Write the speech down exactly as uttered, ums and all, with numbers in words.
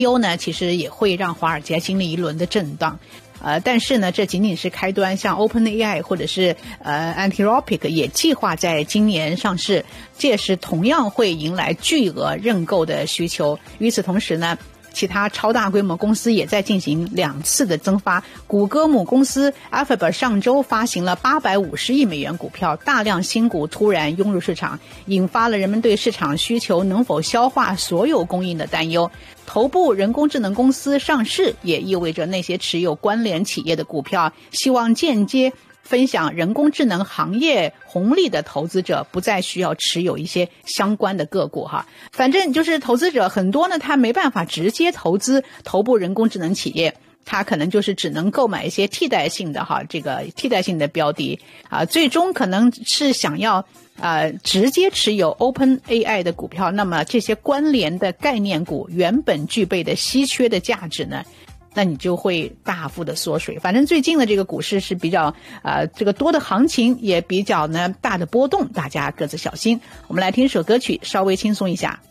忧呢，其实也会让华尔街经历一轮的震荡。呃，但是呢，这仅仅是开端。像 OpenAI 或者是呃 Anthropic 也计划在今年上市，届时同样会迎来巨额认购的需求。与此同时呢，其他超大规模公司也在进行两次的增发。谷歌母公司 Alphabet 上周发行了八百五十亿美元股票，大量新股突然涌入市场，引发了人们对市场需求能否消化所有供应的担忧。头部人工智能公司上市，也意味着那些持有关联企业的股票，希望间接分享人工智能行业红利的投资者不再需要持有一些相关的个股哈。反正就是投资者很多呢，他没办法直接投资头部人工智能企业，他可能就是只能购买一些替代性的哈，这个替代性的标的啊，最终可能是想要呃直接持有 OpenAI 的股票，那么这些关联的概念股原本具备的稀缺的价值呢，那你就会大幅的缩水。反正最近的这个股市是比较呃这个多的行情，也比较呢大的波动，大家各自小心。我们来听首歌曲，稍微轻松一下。